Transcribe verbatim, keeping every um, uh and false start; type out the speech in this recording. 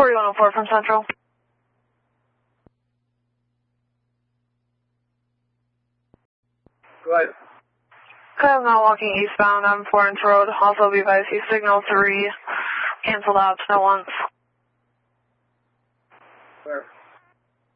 forty-one oh four from Central. Go ahead. Okay, I'm now walking eastbound on Florence Road. Also be advised, you signal three. Canceled out, no once.